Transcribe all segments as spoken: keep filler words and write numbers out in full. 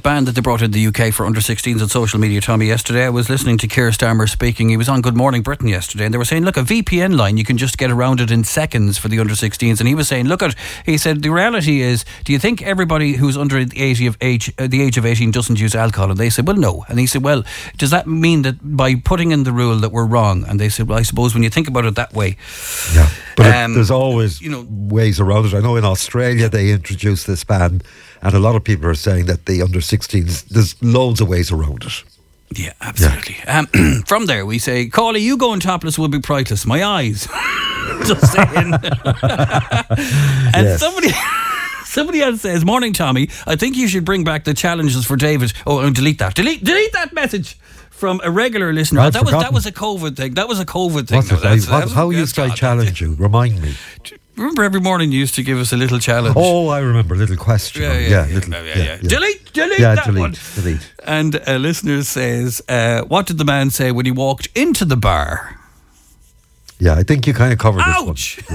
ban that they brought in the U K for under sixteens on social media, Tommy, yesterday. I was listening to Keir Starmer speaking. He was on Good Morning Britain yesterday, and they were saying, look, a V P N line, you can just get around it in seconds for the under sixteens. And he was saying, look, at, he said, the reality is, do you think everybody who's under the age of age, uh, the age of eighteen doesn't use alcohol? And they said, well, no. And he said, well, does that mean that by putting in the rule that we're wrong? And they said, well, I suppose when you think about it that way. Yeah, but um, it, there's always you know ways around it. I know in Australia they introduced this ban, and a lot of people are saying that the under sixteens, there's loads of ways around it. Yeah, absolutely. Yeah. Um, from there, we say, Cauley, you going topless will be priceless. My eyes. Just saying. And yes. somebody... Somebody else says, morning, Tommy. I think you should bring back the challenges for David. Oh, and delete that. Delete delete that message from a regular listener. I'd that was forgotten. that was a COVID thing. That was a COVID thing. What's no, it? that's, What, that's, how that's, used to I God, challenge you? Remind me. Remember every morning you used to give us a little challenge. Oh, I remember. Little question. Yeah, yeah, yeah, yeah, little, yeah, yeah, yeah, yeah. yeah. Delete, delete yeah, that delete, one. delete. And a listener says, uh, what did the man say when he walked into the bar? Yeah, I think you kind of covered Ouch! this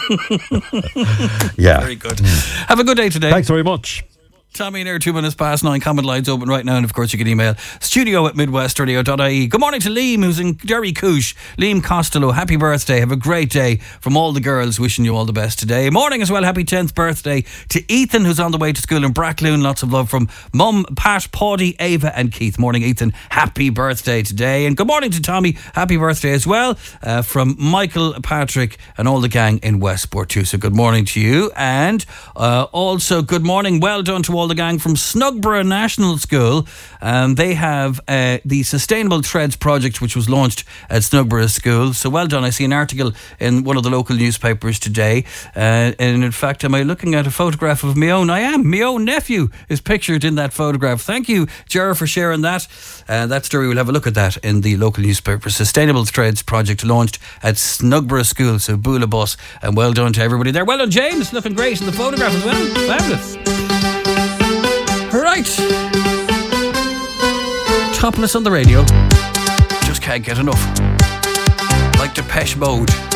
one. Yeah. Very good. Mm. Have a good day today. Thanks very much. Tommy and Air, two minutes past nine. Comment lines open right now, and of course you can email studio at midwest radio dot I E. Good morning to Liam, who's in Derry Coosh. Liam Costello, happy birthday. Have a great day from all the girls. Wishing you all the best today. Morning as well. Happy tenth birthday to Ethan, who's on the way to school in Brackloon. Lots of love from Mum, Pat, Paddy, Ava and Keith. Morning, Ethan. Happy birthday today. And good morning to Tommy. Happy birthday as well uh, from Michael, Patrick and all the gang in Westport too. So good morning to you. And uh, also good morning. Well done to all the gang from Snugborough National School. Um, they have uh, the Sustainable Threads project, which was launched at Snugborough School. So well done. I see an article in one of the local newspapers today. Uh, and in fact, am I looking at a photograph of my own? I am. My own nephew is pictured in that photograph. Thank you, Ger, for sharing that. Uh, that story, we'll have a look at that in the local newspaper. Sustainable Threads project launched at Snugborough School. So Bula Bus. And well done to everybody there. Well done, James. Looking great in the photograph as well. Fabulous. Right. Topless on the radio. Just can't get enough. Like Depeche Mode.